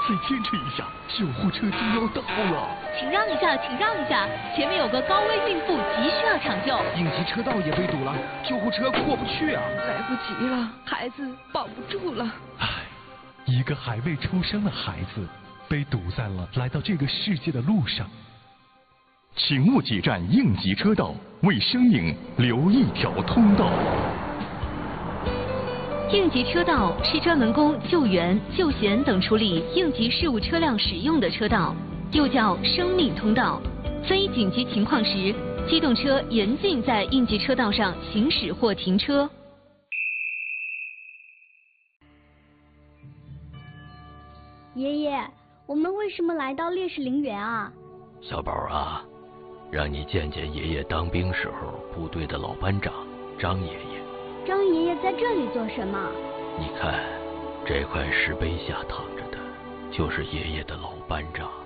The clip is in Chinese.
再坚持一下，救护车就要到了。 请让一下，请让一下，前面有个高危孕妇，急需要抢救。 应急车道也被堵了，救护车过不去啊！ 来不及了，孩子保不住了。 唉，一个还未出生的孩子，被堵在了来到这个世界的路上。 请勿挤占应急车道，为生命留一条通道。 应急车道是专门供救援、救险等处理应急事务车辆使用的车道，又叫生命通道。非紧急情况时，机动车严禁在应急车道上行驶或停车。 爷爷，我们为什么来到烈士陵园啊？ 小宝啊，让你见见爷爷当兵时候部队的老班长张爷爷。 张爷爷在这里做什么？ 你看，这块石碑下躺着的，就是爷爷的老班长。